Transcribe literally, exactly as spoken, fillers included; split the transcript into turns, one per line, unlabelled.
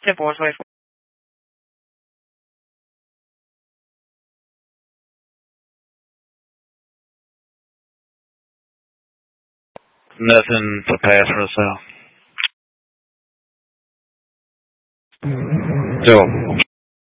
Divorce wave.
Nothing to pass for the sale. So